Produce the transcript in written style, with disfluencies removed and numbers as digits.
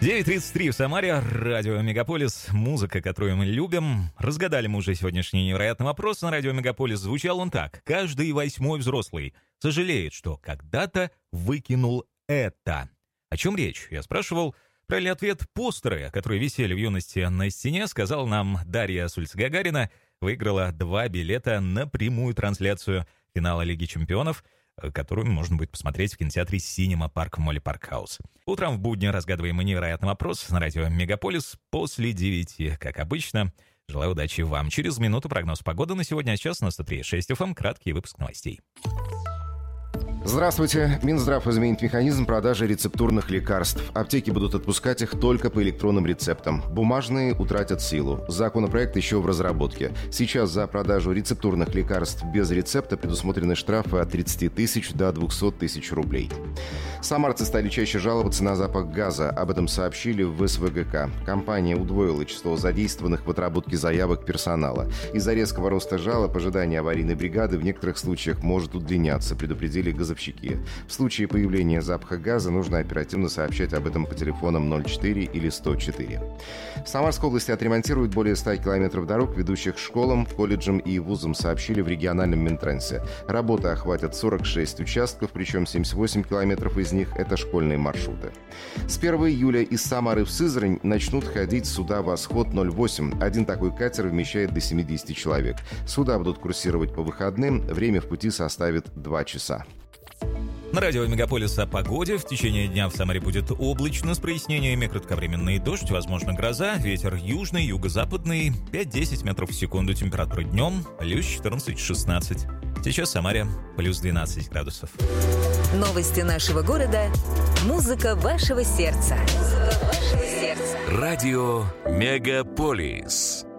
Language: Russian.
9:33 в Самаре, радио Мегаполис, музыка, которую мы любим. Разгадали мы уже сегодняшний невероятный вопрос на радио Мегаполис. Звучал он так. Каждый 8-й взрослый сожалеет, что когда-то выкинул это. О чем речь? Я спрашивал. Правильный ответ — постеры, которые висели в юности на стене, сказала нам Дарья с улицы Гагарина. Выиграла 2 билета на прямую трансляцию финала Лиги чемпионов, которую можно будет посмотреть в кинотеатре «Синема Парк» в молле «Паркхаус». Утром в будни разгадываем невероятный вопрос на радио «Мегаполис» после 9, как обычно. Желаю удачи вам. Через минуту прогноз погоды на сегодня, а сейчас на 103.6 FM краткий выпуск новостей. Здравствуйте. Минздрав изменит механизм продажи рецептурных лекарств. Аптеки будут отпускать их только по электронным рецептам. Бумажные утратят силу. Законопроект еще в разработке. Сейчас за продажу рецептурных лекарств без рецепта предусмотрены штрафы от 30 тысяч до 200 тысяч рублей. Самарцы стали чаще жаловаться на запах газа. Об этом сообщили в СВГК. Компания удвоила число задействованных в отработке заявок персонала. Из-за резкого роста жалоб ожидание аварийной бригады в некоторых случаях может удлиняться, предупредили газовщики. В случае появления запаха газа нужно оперативно сообщать об этом по телефонам 04 или 104. В Самарской области отремонтируют более 100 километров дорог, ведущих к школам, колледжам и вузам, сообщили в региональном Минтрансе. Работы охватят 46 участков, причем 78 километров из них – это школьные маршруты. С 1 июля из Самары в Сызрань начнут ходить суда «Восход-08». Один такой катер вмещает до 70 человек. Суда будут курсировать по выходным, время в пути составит 2 часа. На радио Мегаполис о погоде. В течение дня в Самаре будет облачно с прояснениями, кратковременный дождь, возможно гроза, ветер южный, юго-западный, 5-10 метров в секунду, температура днем плюс 14-16. Сейчас в Самаре плюс 12 градусов. Новости нашего города. Музыка вашего сердца. Радио Мегаполис.